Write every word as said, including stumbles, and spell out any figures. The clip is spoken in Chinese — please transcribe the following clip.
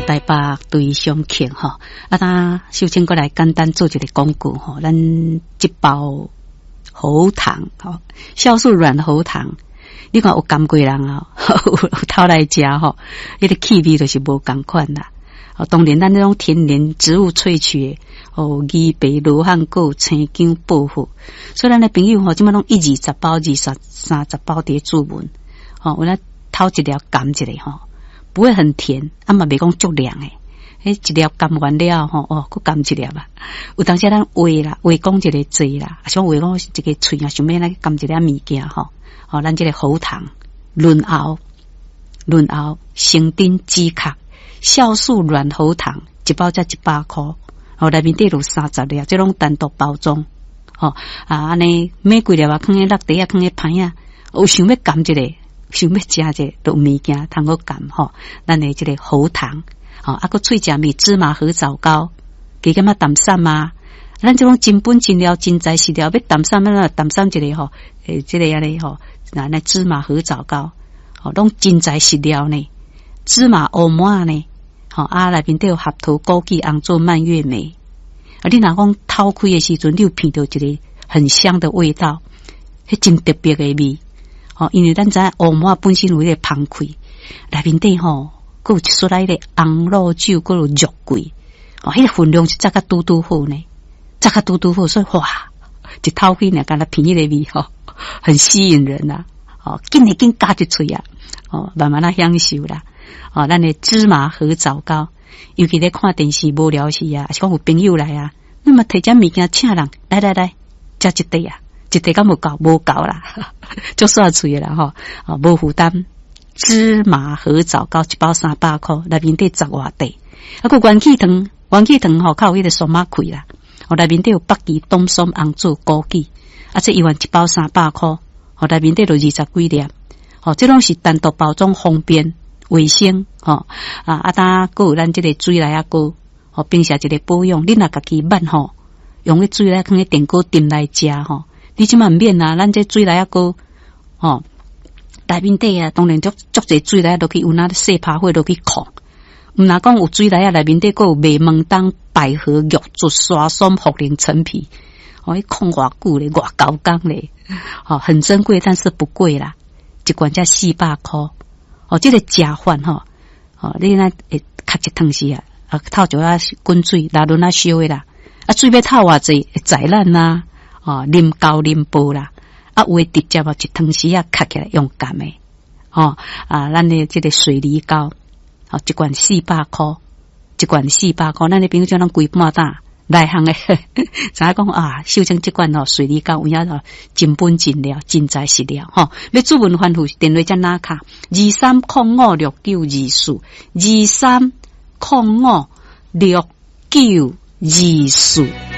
台北对上客吼，啊，咱秀清过来简单做一个广告吼，咱一包喉糖吼，酵素软喉糖，你看有甘过人啊，有偷来食吼，迄个气味就是无共款啦。哦，当然咱那种天然植物萃取的哦，枇杷、罗汉果、青姜、薄荷，所以咱的朋友吼，即马拢一二十包、二十三十包伫注文，哦，我来偷一条甘一个吼。不会很甜，啊嘛袂讲足凉诶，迄一粒甘完了吼，哦，佫甘一粒啊。有当时咱话啦，话讲一个济啦，像话讲一个喙啊，想要来甘一粒物件吼，哦，咱这个喉糖、润喉、润喉、生丁止咳、酵素软喉糖，一包才一百块，哦，内面底有三十粒，这种单独包装，哦，啊，安尼买几粒啊，放喺落地啊，放喺盘啊，有想要甘一个。想要食者都物件通好甘吼，咱的这个喉糖，吼，啊个脆食米芝麻和枣糕，加减啊淡散啊，咱这种真本真料真材实料，要淡散啊淡散一个吼，诶，这个安尼吼，那那芝麻和枣糕，吼，拢真材实料呢，芝麻乌麻呢，吼，啊内面都有合桃、枸杞、红枣、蔓越莓，啊，你若讲偷开的时阵，你有闻到一个很香的味道，迄真特别的味。哦，因为咱知乌麻本身有迄个芳气，内面底吼，佮有一撮来个红肉酒，佮有肉桂，哦，迄个分量是则较拄拄好呢，则较拄拄好，所以哇，一透起呢，敢若闻迄个味吼，很吸引人啦，哦，紧诶紧加一喙啊，哦，慢慢啊享受啦，哦，咱的芝麻和枣糕，尤其咧看电视无聊时啊，是讲有朋友来啊，那么摕只物件请人来来来，食一块啊。一地敢无够，无够啦，足煞脆啦吼，啊无负担。芝麻和枣糕一包三百块，内面底十外地，啊个元气糖，元气糖吼，靠有迄个酸马开啦，哦内面底有北芪、冬松、红枣、枸杞，啊这一碗一包三百块，哦内面底有二十几粒，哦这拢是单独包装方便卫生，吼啊啊当个有咱这个水来啊个，哦并且一个保养，你若家己捌吼，用迄水来放喺电锅炖来食吼。你即满免啊，咱这水来啊个，吼，内面底啊，当然足足侪水来都去有那细拍火都去控。毋若讲有水来啊，内面底个有麦门冬、百合、玉竹、沙松、茯苓、陈皮，哦，伊控偌久咧，偌高工咧，哦，很珍贵，但是不贵啦，一罐才四百块。哦，这个食法吼，哦，你那会较一汤时啊，啊透就啊滚水，拿轮啊烧的啦，啊水要透偌济，会宰烂呐。哦，啉高啉薄啦，啊，有诶直接啊，一汤匙啊，卡起来用甘诶，哦，啊，咱诶这个水梨膏，哦，一罐四百块，一罐四百块，咱诶朋友叫咱规半担内行诶，知影讲啊，秀清这罐哦，水梨膏有影哦，真本真料，真材实料，吼、哦，要主文番户电话只哪卡？二三零五六九二四，二三零五六九二四。